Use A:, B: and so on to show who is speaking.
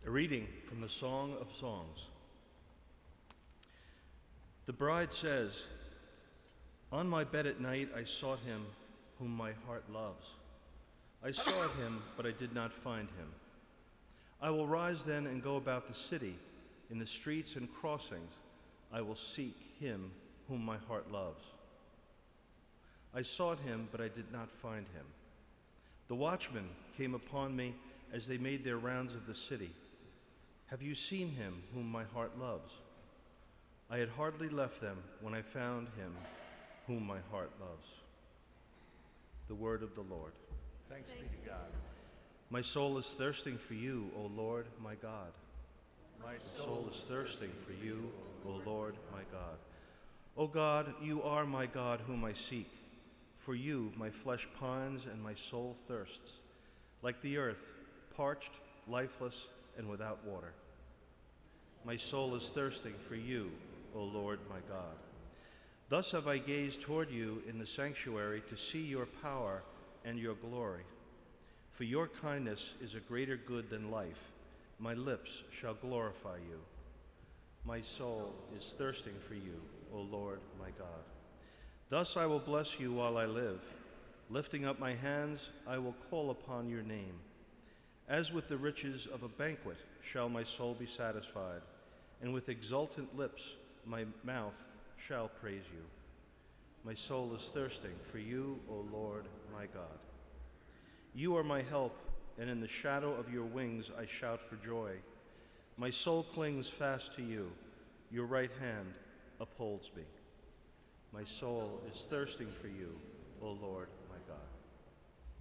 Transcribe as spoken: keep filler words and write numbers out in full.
A: A reading from the Song of Songs. The bride says, "On my bed at night I sought him whom my heart loves. I sought him, but I did not find him. I will rise then and go about the city. In the streets and crossings I will seek him whom my heart loves. I sought him, but I did not find him. The watchmen came upon me as they made their rounds of the city. Have you seen him whom my heart loves? I had hardly left them when I found him whom my heart loves." The word of the Lord.
B: Thanks be to God.
A: My soul is thirsting for you, O Lord, my God.
B: My
A: My soul is thirsting for you, O Lord, my God. O God, you are my God whom I seek. For you my flesh pines and my soul thirsts, like the earth, parched, lifeless, and without water. My soul is thirsting for you, O Lord my God. Thus have I gazed toward you in the sanctuary to see your power and your glory. For your kindness is a greater good than life. My lips shall glorify you. My soul is thirsting for you, O Lord my God. Thus I will bless you while I live. Lifting up my hands, I will call upon your name. As with the riches of a banquet shall my soul be satisfied, and with exultant lips my mouth shall praise you. My soul is thirsting for you, O Lord my God. You are my help, and in the shadow of your wings I shout for joy. My soul clings fast to you. Your right hand upholds me. My soul is thirsting for you, O Lord